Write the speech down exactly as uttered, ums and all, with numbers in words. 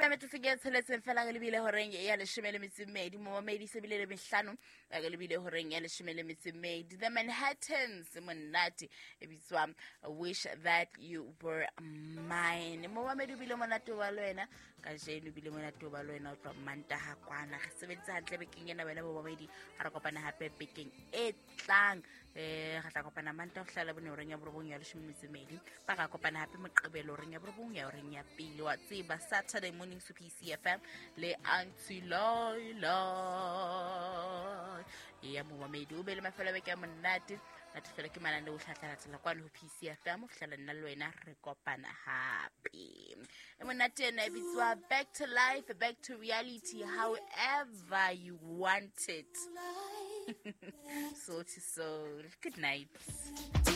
fela metso ke tsheletseng fela ga lebile horeng ya leshome le metsimedi mo mamedi se bile le mehlano ga lebile horeng ya leshome le metsimedi. The Manhattans monate e bitswa Wish That You Were Mine. Mo mamedi bile monate wa lwena ka jeno bile monate wa lwena tlo manta ha kwana re sebetsa hantle bekeng ena wena bo mamedi ha re kopana hape bekeng e tlang eh ga tla kopana manta go hlala bone oreng ya borobong ya leshome le metsimedi ba ga kopana hape moqebelo oreng ya borobong ya oreng ya pele wa tseba Saturday morning su P C F M le Auntie Loila ya mo mamedi o be le mafelo beke monate na tfela ke manane o tlhatla tsela kwa le P C F M o hlala nna le wena re kopana hape e monate na bitswa back to life, back to reality, however you want it. So to soul. Good night.